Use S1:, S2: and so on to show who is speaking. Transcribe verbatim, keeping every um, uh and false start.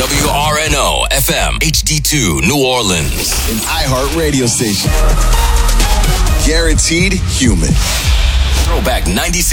S1: W R N O F M H D two New Orleans.
S2: An iHeart radio station. Guaranteed human.
S1: Throwback ninety-six.